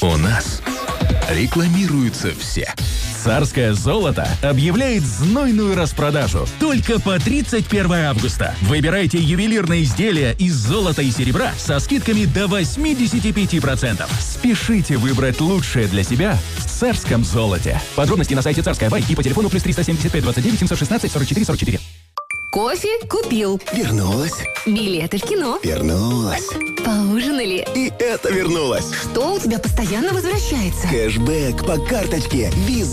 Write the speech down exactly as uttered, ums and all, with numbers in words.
У нас рекламируются все. Царское золото объявляет знойную распродажу только по тридцать первого августа. Выбирайте ювелирные изделия из золота и серебра со скидками до восемьдесят пять процентов. Спешите выбрать лучшее для себя в Царском золоте. Подробности на сайте Царская Бай и по телефону плюс триста семьдесят пять двадцать девять семьсот шестнадцать сорок четыре сорок четыре. Кофе купил. Вернулась. Билеты в кино. Вернулась. Поужинали. И это вернулось. Что у тебя постоянно возвращается? Кэшбэк по карточке Visa.